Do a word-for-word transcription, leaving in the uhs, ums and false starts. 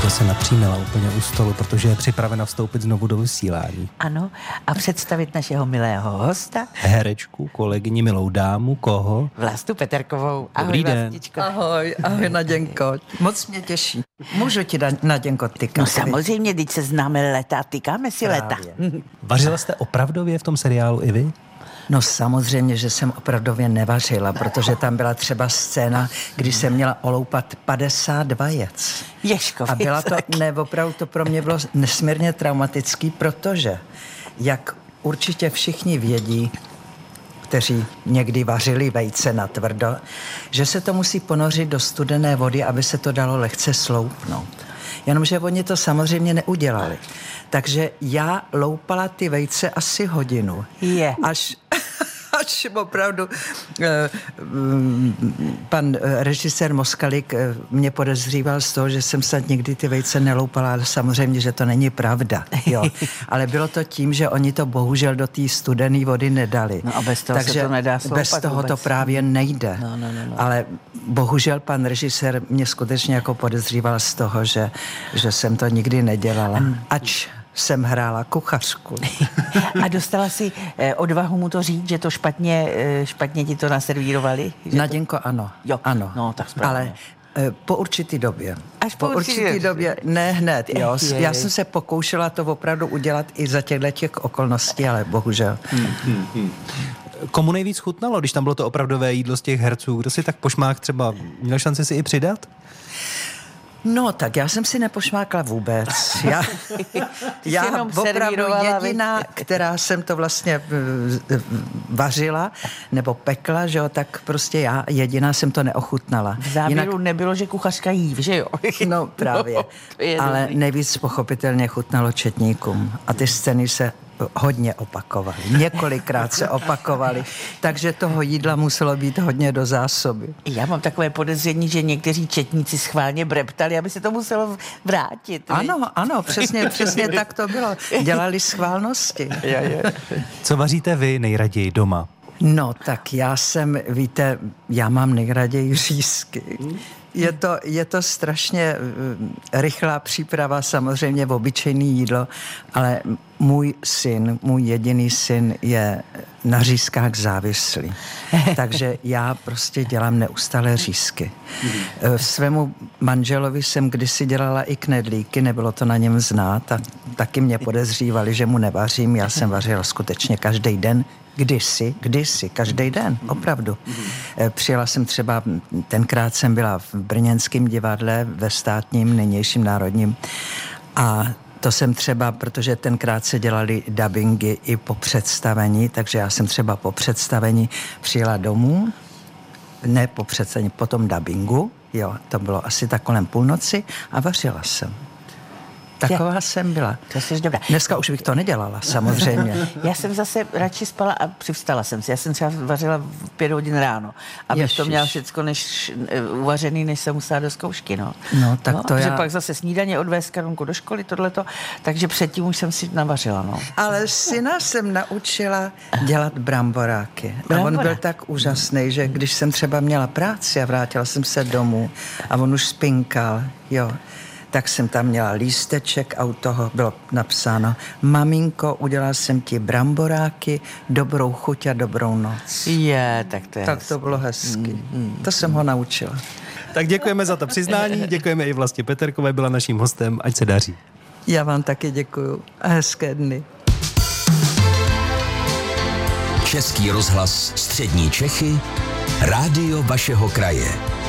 Olga se napřímila úplně u stolu, protože je připravena vstoupit znovu do vysílání. Ano, a představit našeho milého hosta. Herečku, kolegyni, milou dámu, koho? Vlastu Peterkovou. Ahoj, Dobrý den. Vlastičko. Ahoj, ahoj Naděnko. Moc mě těší. Můžu ti, Naděnko, tykat? No samozřejmě, teď se známe leta, tykáme si leta. Vařila jste opravdově v tom seriálu i vy? No samozřejmě, že jsem opravdově nevařila, protože tam byla třeba scéna, kdy jsem měla oloupat padesát vajec. Ježko, a byla to, ne, opravdu to pro mě bylo nesmírně traumatický, protože, jak určitě všichni vědí, kteří někdy vařili vejce natvrdo, že se to musí ponořit do studené vody, aby se to dalo lehce sloupnout. Jenomže oni to samozřejmě neudělali. Takže já loupala ty vejce asi hodinu. Je. Až, až opravdu eh, pan režisér Moskalik eh, mě podezříval z toho, že jsem snad nikdy ty vejce neloupala, ale samozřejmě, že to není pravda. Jo. Ale bylo to tím, že oni to bohužel do té studené vody nedali. No a bez toho Takže se to nedá sloupat bez toho vůbec. to právě nejde. No, no, no, no. Ale bohužel pan režisér mě skutečně jako podezříval z toho, že, že jsem to nikdy nedělala. Ač jsem hrála kuchařku. A dostala si eh, odvahu mu to říct, že to špatně, eh, špatně ti to naservírovali? Že Naděnko, ano. Jo. Ano. No, tak správně. Ale eh, po určitý době. Až po po určitý určitý době. době. Ne hned, jo. Je, je. Já jsem se pokoušela to opravdu udělat i za těchto těch okolností, ale bohužel. Hmm, hmm, hmm. Komu nejvíc chutnalo, když tam bylo to opravdové jídlo z těch herců? Kdo si tak pošmák třeba měl šanci si i přidat? No, tak já jsem si nepošmákla vůbec. Já, já jenom opravdu servírovala, jediná, která jsem to vlastně uh, vařila nebo pekla, že jo, tak prostě já jediná jsem to neochutnala. V závěru Jinak, nebylo, že kuchařka jí, že jo? No právě. No, ale dobrý. Nejvíc pochopitelně chutnalo četníkům. A ty scény se hodně opakovaly. Několikrát se opakovaly. Takže toho jídla muselo být hodně do zásoby. Já mám takové podezření, že někteří četníci schválně breptali, aby se to muselo vrátit. Ano, ano, přesně, přesně tak to bylo. Dělali schválnosti. Je, je. Co vaříte vy nejraději doma? No, tak já jsem, víte, já mám nejraději řízky. Je to, je to strašně uh, rychlá příprava, samozřejmě v obyčejný jídlo, ale můj syn, můj jediný syn je na řízkách závislý. Takže já prostě dělám neustále řízky. Uh, svému manželovi jsem kdysi dělala i knedlíky, nebylo to na něm znát a taky mě podezřívali, že mu nevařím. Já jsem vařila skutečně každý den, Kdysi, kdysi, každý den, opravdu. Mm-hmm. Přijela jsem třeba, tenkrát jsem byla v brněnském divadle, ve státním, nynějším národním a to jsem třeba, protože tenkrát se dělali dabingy i po představení, takže já jsem třeba po představení přijela domů, ne po představení, po tom dabingu, jo, to bylo asi tak kolem půlnoci a vařila jsem. Taková jsem byla. To jsi dobrá. Dneska už bych to nedělala, samozřejmě. Já jsem zase radši spala a přivstala jsem si. Já jsem třeba vařila v pět hodin ráno, abych Ježiš. to měla všecko než, uvařený, než jsem musela do zkoušky. No, no tak to že já... pak zase snídaně odvést Karunku do školy, tohleto, takže předtím už jsem si navařila. No. Ale syna jsem naučila dělat bramboráky. A Brambora. on byl tak úžasný, že když jsem třeba měla práci a vrátila jsem se domů a on už spinkal, jo, tak jsem tam měla lísteček a u toho bylo napsáno: maminko, udělala jsem ti bramboráky, dobrou chuť a dobrou noc. Je, tak to je Tak to bylo hezky. Mm, mm, to jsem ho naučila. Tak děkujeme za to přiznání, děkujeme i Vlastě Peterkové, byla naším hostem, ať se daří. Já vám taky děkuju a hezké dny. Český rozhlas Střední Čechy, rádio vašeho kraje.